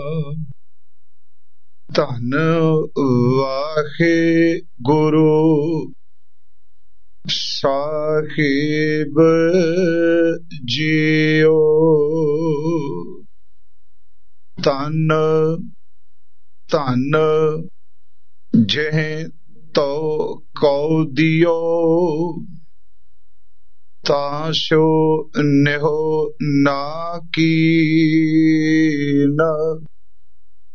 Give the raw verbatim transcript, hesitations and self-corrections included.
ਧੰਨ ਵਾਹਿਗੁਰੂ ਸਾਹਿਬ ਜੀਓ। ਧੰਨ ਧੰਨ ਜਿਹ ਤੋ ਕਉ ਦਿਓ, ਤਾਸੋ ਨਿਹੋ ਨਾ ਕੀਨ।